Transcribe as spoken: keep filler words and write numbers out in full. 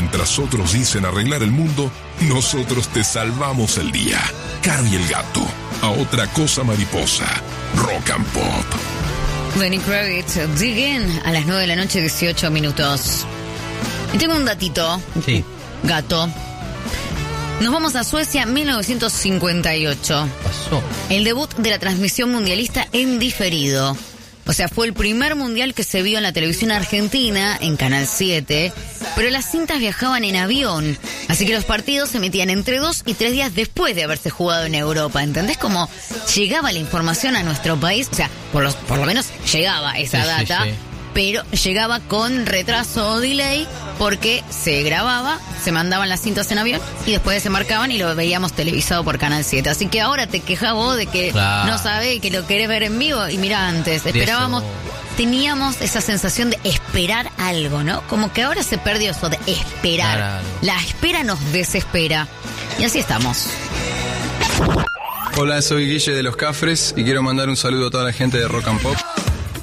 Mientras otros dicen arreglar el mundo, nosotros te salvamos el día. Caro y el gato. A otra cosa mariposa. Rock and Pop. Lenny Kravitz, Dig In, a las nueve de la noche, dieciocho minutos. Y tengo un datito. Sí. Gato. Nos vamos a Suecia, mil novecientos cincuenta y ocho. Pasó. El debut de la transmisión mundialista en diferido. O sea, fue el primer mundial que se vio en la televisión argentina, en Canal siete, pero las cintas viajaban en avión, así que los partidos se emitían entre dos y tres días después de haberse jugado en Europa. ¿Entendés cómo llegaba la información a nuestro país? O sea, por, los, por lo menos llegaba esa Sí, sí, data, sí. pero llegaba con retraso o delay porque se grababa, se mandaban las cintas en avión y después se marcaban y lo veíamos televisado por Canal siete. Así que ahora te quejas vos de que Claro. no sabés que lo querés ver en vivo. Y mira, antes De esperábamos, eso. teníamos esa sensación de esperar algo, ¿no? Como que ahora se perdió eso de esperar. Claro. La espera nos desespera. Y así estamos. Hola, soy Guille de Los Cafres y quiero mandar un saludo a toda la gente de Rock and Pop.